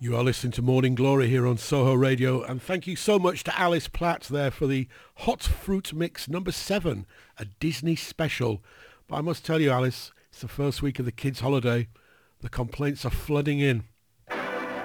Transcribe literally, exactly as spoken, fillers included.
You are listening to Morning Glory here on Soho Radio, and thank you so much to Alice Platt there for the Hot Fruit Mix number seven, a Disney special. But I must tell you, Alice, it's the first week of the kids' holiday. The complaints are flooding in.